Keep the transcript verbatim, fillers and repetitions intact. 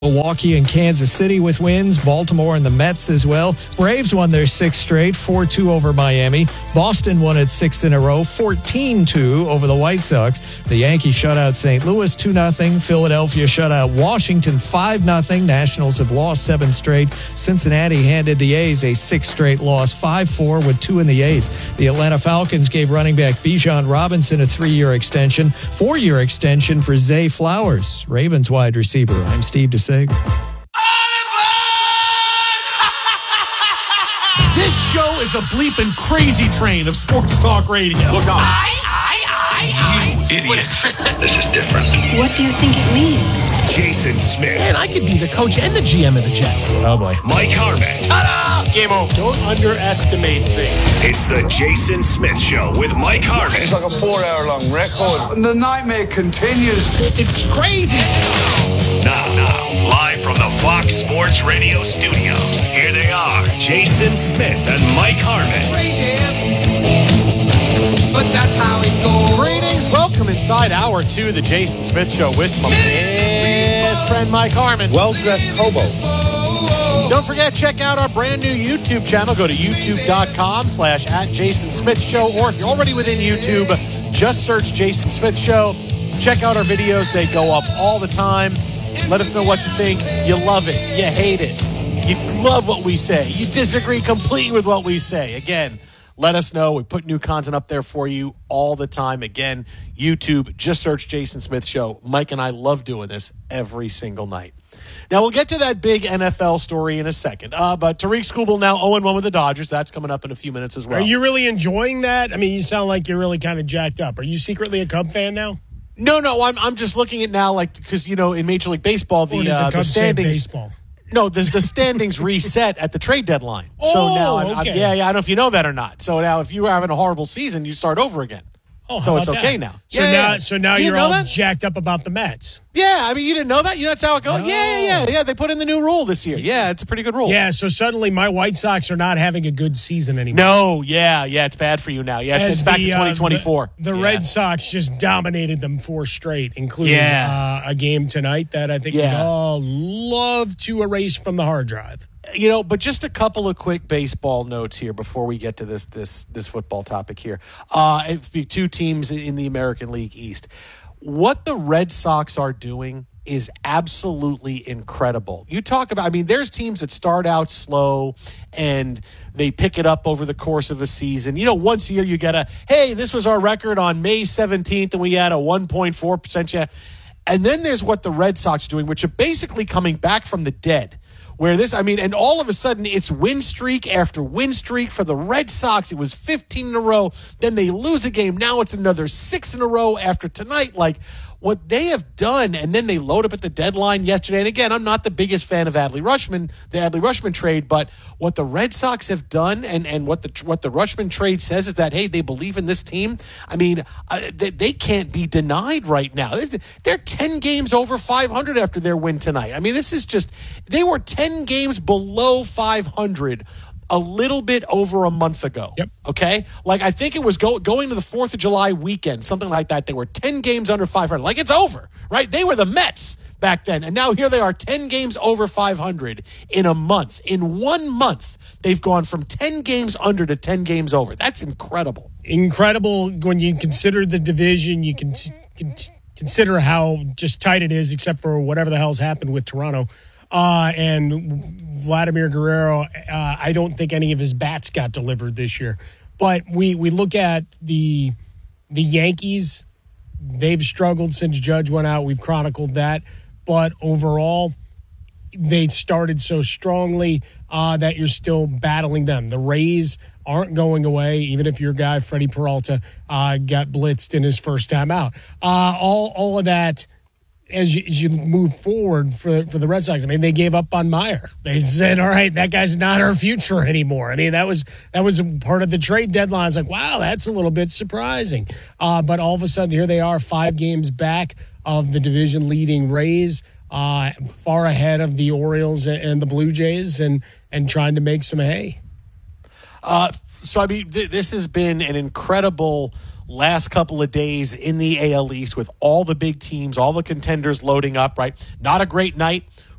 Milwaukee and Kansas City with wins. Baltimore and the Mets as well. Braves won their sixth straight, four two over Miami. Boston won its sixth in a row, fourteen two over the White Sox. The Yankees shut out Saint Louis two nothing. Philadelphia shut out Washington five nothing. Nationals have lost seven straight. Cincinnati handed the A's a sixth straight loss, five four with two in the eighth. The Atlanta Falcons gave running back Bijan Robinson a three-year extension, four-year extension for Zay Flowers. Ravens wide receiver. I'm Steve DeSay. This show is a bleeping crazy train of sports talk radio. Look out. I, I, I, I. You idiots. This is different. What do you think it means? Jason Smith. Man, I could be the coach and the G M of the Jets. Oh, boy. Mike Harmon. Ta-da! Game over. Don't underestimate things. It's the Jason Smith Show with Mike Harmon. It's like a four-hour-long record. And the nightmare continues. It's crazy. Now, now, live from the Fox Sports Radio studios, here they are, Jason Smith and Mike Harmon. Crazy, but that's how it goes. Greetings, welcome inside hour two of the Jason Smith Show with my best friend Mike Harmon. Well-dressed hobo. Don't forget, check out our brand new YouTube channel. Go to youtube.com slash at Jason Smith Show, or if you're already within YouTube, just search Jason Smith Show. Check out our videos. They go up all the time. Let us know what you think. You love it. You hate it. You love what we say. You disagree completely with what we say. Again, let us know. We put new content up there for you all the time. Again, YouTube, just search Jason Smith Show. Mike and I love doing this every single night. Now, we'll get to that big N F L story in a second. Uh, but Tariq Skubal now oh and one with the Dodgers. That's coming up in a few minutes as well. Are you really enjoying that? I mean, you sound like you're really kind of jacked up. Are you secretly a Cub fan now? No, no, I'm I'm just looking at now, like, because, you know, in Major League Baseball, the, the, uh, the standings. Baseball? No, the, the standings reset at the trade deadline. Oh, so now, I'm, I'm, okay. yeah, yeah, I don't know if you know that or not. So now, if you were having a horrible season, you start over again. Oh, so it's okay that? now. So yeah, now, yeah. so now you you're all that? jacked up about the Mets. Yeah, I mean, you didn't know that? You know that's how it goes? No. Yeah, yeah, yeah, yeah. They put in the new rule this year. Yeah, it's a pretty good rule. Yeah, so suddenly my White Sox are not having a good season anymore. No, yeah, yeah, it's bad for you now. Yeah, it's, it's back the, to twenty twenty-four. Uh, the the yeah. Red Sox just dominated them four straight, including yeah. uh, a game tonight that I think yeah. we'd all love to erase from the hard drive. You know, but just a couple of quick baseball notes here before we get to this this this football topic here. Uh, it'd be two teams in the American League East. What the Red Sox are doing is absolutely incredible. You talk about, I mean, there's teams that start out slow and they pick it up over the course of a season. You know, once a year you get a, hey, this was our record on May seventeenth and we had a one point four percent chance. And then there's what the Red Sox are doing, which are basically coming back from the dead. Where this, I mean, and all of a sudden it's win streak after win streak for the Red Sox. It was fifteen in a row. Then they lose a game. Now it's another six in a row after tonight. Like, what they have done, and then they load up at the deadline yesterday. And again, I'm not the biggest fan of Adley Rutschman, the Adley Rutschman trade, but what the Red Sox have done and, and what the what the Rutschman trade says is that, hey, they believe in this team. I mean, uh, they, they can't be denied right now. They're ten games over five hundred after their win tonight. I mean, this is just, they were ten games below five hundred a little bit over a month ago. Yep. Okay? Like, I think it was go, going to the fourth of July weekend, something like that. They were ten games under five hundred. Like, it's over, right? They were the Mets back then. And now here they are, ten games over five hundred in a month. In one month, they've gone from ten games under to ten games over. That's incredible. Incredible when you consider the division. You can, can consider how just tight it is, except for whatever the hell's happened with Toronto. Uh, and Vladimir Guerrero, uh, I don't think any of his bats got delivered this year. But we, we look at the the Yankees. They've struggled since Judge went out. We've chronicled that. But overall, they started so strongly uh, that you're still battling them. The Rays aren't going away, even if your guy, Freddie Peralta, uh, got blitzed in his first time out. Uh, all, all of that... As you, as you move forward for for the Red Sox, I mean, they gave up on Meyer. They said, "All right, that guy's not our future anymore." I mean, that was that was a part of the trade deadline. It's like, wow, that's a little bit surprising. Uh, but all of a sudden, here they are, five games back of the division-leading Rays, uh, far ahead of the Orioles and the Blue Jays, and and trying to make some hay. Uh, so I mean, th- this has been an incredible last couple of days in the A L East with all the big teams, all the contenders loading up, right? Not a great night